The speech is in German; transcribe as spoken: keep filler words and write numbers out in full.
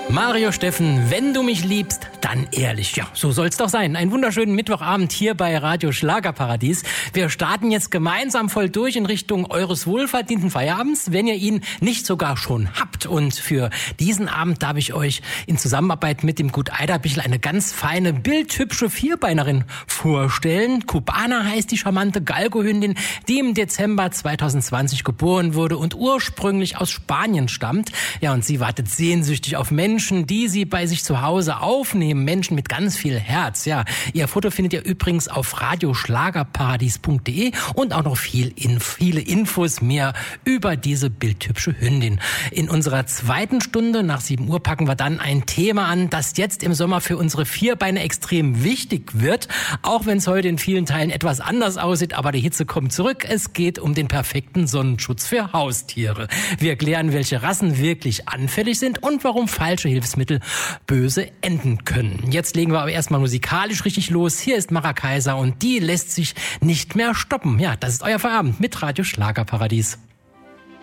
Mario Steffen, wenn du mich liebst, dann ehrlich. Ja, so soll's doch sein. Einen wunderschönen Mittwochabend hier bei Radio Schlagerparadies. Wir starten jetzt gemeinsam voll durch in Richtung eures wohlverdienten Feierabends, wenn ihr ihn nicht sogar schon habt. Und für diesen Abend darf ich euch in Zusammenarbeit mit dem Gut Eiderbichel eine ganz feine, bildhübsche Vierbeinerin vorstellen. Cubana heißt die charmante Galgo-Hündin, die im Dezember zweitausendzwanzig geboren wurde und ursprünglich aus Spanien stammt. Ja, und sie wartet sehnsüchtig auf Menschen, Menschen, die sie bei sich zu Hause aufnehmen. Menschen mit ganz viel Herz. Ja, ihr Foto findet ihr übrigens auf radioschlagerparadies punkt de und auch noch viel in, viele Infos mehr über diese bildhübsche Hündin. In unserer zweiten Stunde nach sieben Uhr packen wir dann ein Thema an, das jetzt im Sommer für unsere Vierbeine extrem wichtig wird. Auch wenn es heute in vielen Teilen etwas anders aussieht, aber die Hitze kommt zurück. Es geht um den perfekten Sonnenschutz für Haustiere. Wir klären, welche Rassen wirklich anfällig sind und warum falsche Hilfsmittel böse enden können. Jetzt legen wir aber erstmal musikalisch richtig los. Hier ist Mara Kaiser und die lässt sich nicht mehr stoppen. Ja, das ist euer Feierabend mit Radio Schlagerparadies.